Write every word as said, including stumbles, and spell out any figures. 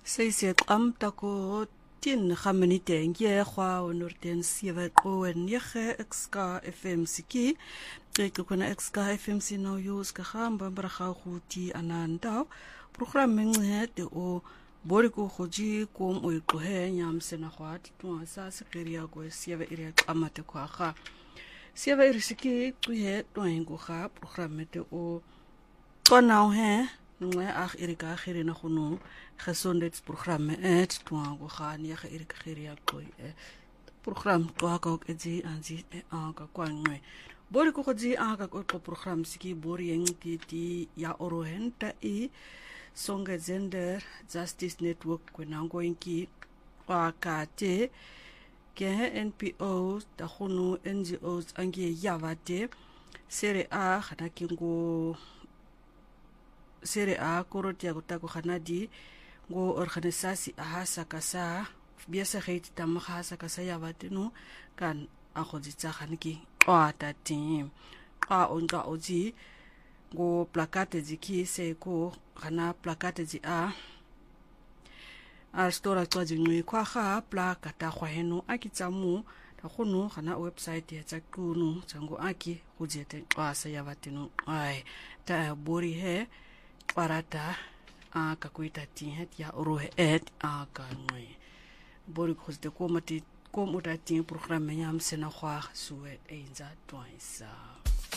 Seisiet am tako tin xameniten ye khwa onurten sivet owen yeche xka fm siki ke kuna xka fm sino use ka khamba brakha khuti ananda program mengete o bori ko khoji ko mo ko he nyam sena khwat to sa sekeria ko sieve ire qamate kwa kha sieve ire siki tuye to ngo kha program mete o tonao he nwe ag irika khiri na khunu gesondheids programme et twango gaan ya irika khiri ya koi program twaka ok ezi anzi anga kwanwe bori ko khoji anga ko program siki bori yengi ti ya orohenta i songe gender justice network kwenango inki wakate ke N P Os ta khunu N G Os angi yavate sere a khana kingo sere a korotia kutako khanadi go organisasi ahasa kasa biasa khiti tamahasa kasa ya batinu kan akhojitsa khaniki qata tim qa onqa oji go plakate ziki se ko khana plakate zi a a stora tsaji ngwe kwa kha plakata khwahenu akitsamu ta khunu khana website ya tsakunu tsango aki khujete qasa ya batinu ai ta bori he parata a kakuita tihet ya orohe et a kanwe bori khoste komati komuta tin programme yam sena khwa suwe einza twaisa